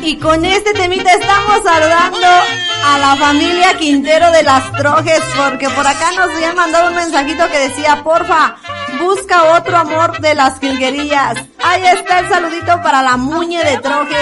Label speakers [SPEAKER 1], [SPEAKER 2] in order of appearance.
[SPEAKER 1] Y con este temita estamos saludando a la familia Quintero de las Trojes, porque por acá nos habían mandado un mensajito que decía, porfa, busca otro amor de las jilguerillas. Ahí está el saludito para la Muñe de Trojes.